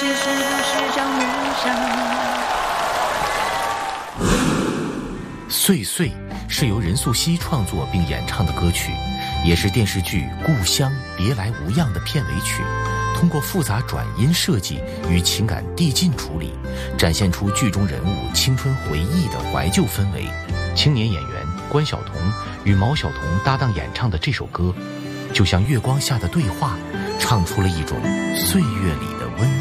是不是叫梦想？ 岁岁是由任素汐创作并演唱的歌曲，也是电视剧《故乡别来无恙》的片尾曲。通过复杂转音设计与情感递进处理，展现出剧中人物青春回忆的怀旧氛围。青年演员关晓彤与毛晓彤搭档演唱的这首歌，就像月光下的对话，唱出了一种岁月里的